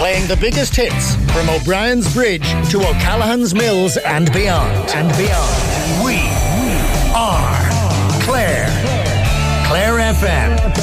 playing the biggest hits from O'Brien's Bridge to O'Callaghan's Mills and beyond. We